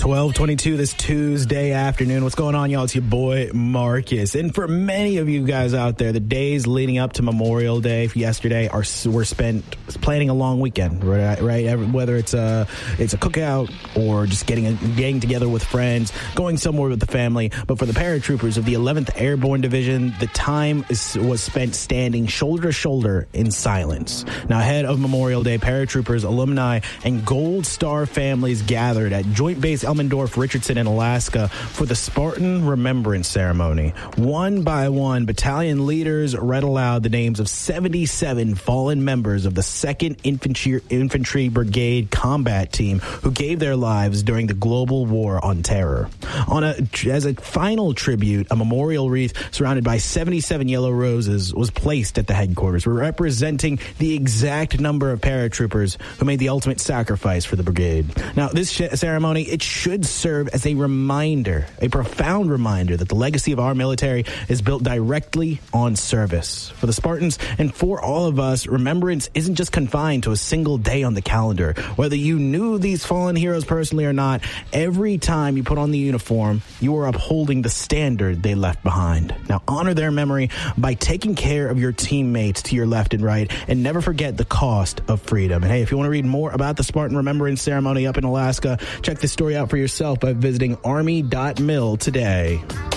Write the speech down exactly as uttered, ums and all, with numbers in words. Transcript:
twelve twenty-two this Tuesday afternoon. What's going on, y'all? It's your boy, Marcus. And for many of you guys out there, the days leading up to Memorial Day yesterday are were spent planning a long weekend, right? right? Whether it's a, it's a cookout or just getting, a, getting together with friends, going somewhere with the family. But for the paratroopers of the eleventh Airborne Division, the time is, was spent standing shoulder to shoulder in silence. Now, ahead of Memorial Day, paratroopers, alumni, and Gold Star families gathered at Joint Base Elmendorf, Richardson, in Alaska for the Spartan Remembrance Ceremony. One by one, battalion leaders read aloud the names of seventy-seven fallen members of the second Infantry, Infantry Brigade Combat Team who gave their lives during the global war on terror. On a, as a final tribute, a memorial wreath surrounded by seventy-seven yellow roses was placed at the headquarters, representing the exact number of paratroopers who made the ultimate sacrifice for the brigade. Now, this sh- ceremony, it should serve as a reminder, a profound reminder that the legacy of our military is built directly on service. For the Spartans and for all of us, remembrance isn't just confined to a single day on the calendar. Whether you knew these fallen heroes personally or not, every time you put on the uniform, you are upholding the standard they left behind. Now, honor their memory by taking care of your teammates to your left and right, and never forget the cost of freedom. And hey, if you want to read more about the Spartan Remembrance Ceremony up in Alaska, check this story out for yourself by visiting army dot mil today.